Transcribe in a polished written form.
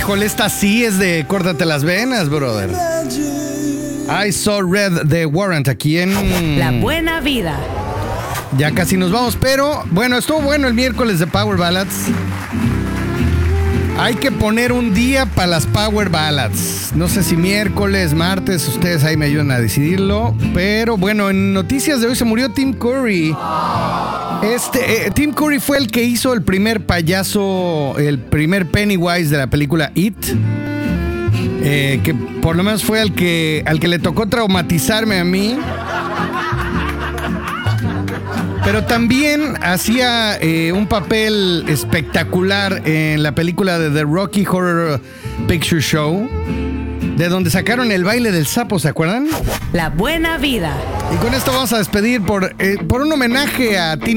Híjole, esta sí es de córtate las venas, brother. I Saw Red de Warrant aquí en La Buena Vida. Ya casi nos vamos, pero bueno, estuvo bueno el miércoles de Power Ballads. Hay que poner un día para las Power Ballads. No sé si miércoles, martes, ustedes ahí me ayudan a decidirlo. Pero bueno, en noticias de hoy se murió Tim Curry. Tim Curry fue el que hizo el primer payaso, el primer Pennywise de la película It. Que por lo menos fue al que le tocó traumatizarme a mí. Pero también hacía un papel espectacular en la película de The Rocky Horror Picture Show, de donde sacaron el baile del sapo, ¿se acuerdan? La Buena Vida. Y con esto vamos a despedir por un homenaje a Tim